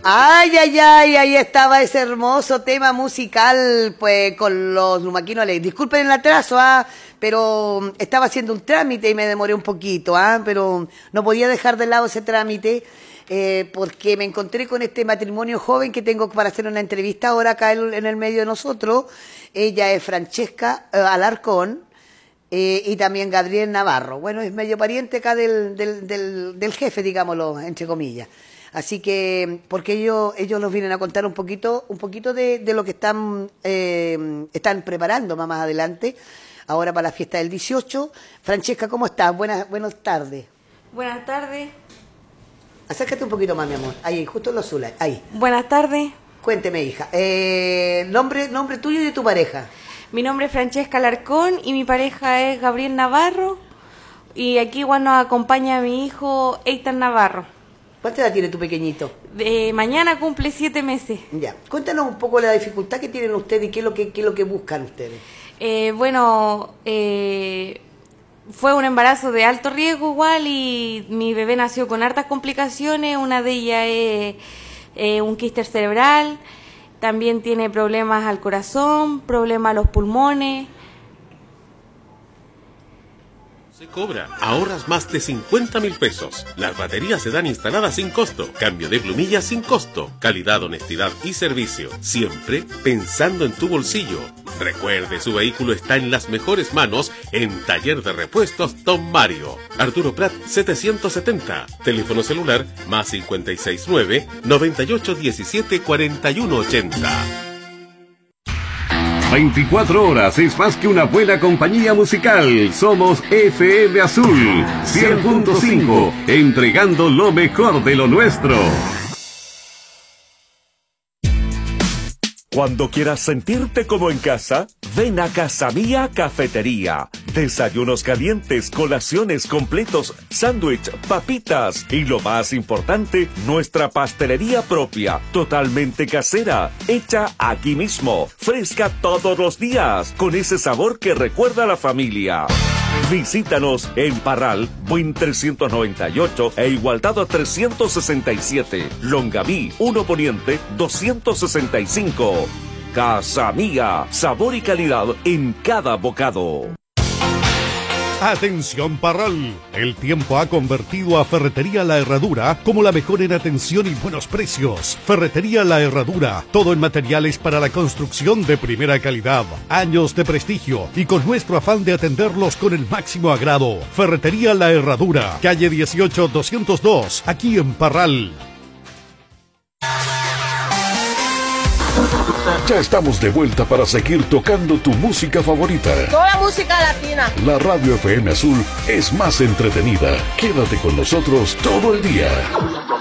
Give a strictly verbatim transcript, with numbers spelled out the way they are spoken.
Ay, ay, ay, ahí estaba ese hermoso tema musical, pues, con los Lumaquinos Alegres. Disculpen el atraso, ah, pero estaba haciendo un trámite y me demoré un poquito, ah, pero no podía dejar de lado ese trámite, eh, porque me encontré con este matrimonio joven que tengo para hacer una entrevista ahora acá en, en el medio de nosotros. Ella es Francesca eh, Alarcón. Eh, y también Gabriel Navarro. Bueno, es medio pariente acá del, del, del, del jefe, digámoslo, entre comillas. Así que, porque ellos, ellos nos vienen a contar un poquito, un poquito de, de lo que están, eh, están preparando más, más adelante, ahora para la fiesta del dieciocho. Francesca, ¿cómo estás? Buenas, buenas tardes. Buenas tardes. Acércate un poquito más, mi amor. Ahí, justo en los azules. Ahí. Buenas tardes. Cuénteme, hija. Eh, nombre, nombre tuyo y de tu pareja. Mi nombre es Francesca Alarcón y mi pareja es Gabriel Navarro. Y aquí igual nos acompaña mi hijo Eitan Navarro. ¿Cuánta edad tiene tu pequeñito? De mañana cumple siete meses. Ya. Cuéntanos un poco la dificultad que tienen ustedes y qué es lo que, qué es lo que buscan ustedes. Eh, bueno, eh, fue un embarazo de alto riesgo igual y mi bebé nació con hartas complicaciones. Una de ellas es eh, un quiste cerebral. También tiene problemas al corazón, problemas a los pulmones. Se cobra. Ahorras más de cincuenta mil pesos. Las baterías se dan instaladas sin costo. Cambio de plumillas sin costo. Calidad, honestidad y servicio. Siempre pensando en tu bolsillo. Recuerde, su vehículo está en las mejores manos en Taller de Repuestos Don Mario. Arturo Prat setecientos setenta. Teléfono celular más cinco seis nueve, noventa y ocho diecisiete, cuarenta y uno ochenta. veinticuatro horas es más que una buena compañía musical. Somos F M Azul cien punto cinco, entregando lo mejor de lo nuestro. Cuando quieras sentirte como en casa, ven a Casa Mía Cafetería. Desayunos calientes, colaciones completos, sándwich, papitas y lo más importante, nuestra pastelería propia, totalmente casera, hecha aquí mismo, fresca todos los días, con ese sabor que recuerda a la familia. Visítanos en Parral, Buin trescientos noventa y ocho e Igualdad trescientos sesenta y siete, Longaví, uno Poniente doscientos sesenta y cinco. Casa Mía, sabor y calidad en cada bocado. Atención Parral, el tiempo ha convertido a Ferretería La Herradura como la mejor en atención y buenos precios. Ferretería La Herradura, todo en materiales para la construcción de primera calidad, años de prestigio y con nuestro afán de atenderlos con el máximo agrado. Ferretería La Herradura, calle dieciocho doscientos dos, aquí en Parral. Ya estamos de vuelta para seguir tocando tu música favorita. Toda música latina. La radio F M Azul es más entretenida. Quédate con nosotros todo el día.